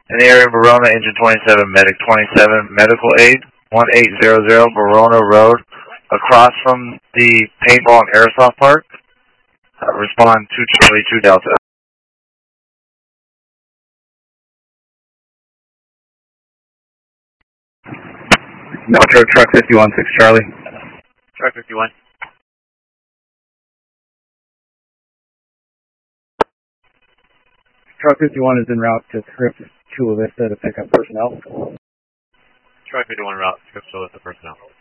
In the area of Verona, Engine 27, Medic 27, Medical Aid, 1800 Verona Road, across from the Paintball and Airsoft Park. Respond to Charlie 2 Delta. Metro Truck 51, 6 Charlie. Truck 51. Truck 51 is en route to Script Chula Vista to pick up personnel. Truck 51 route, Script Chula Vista personnel.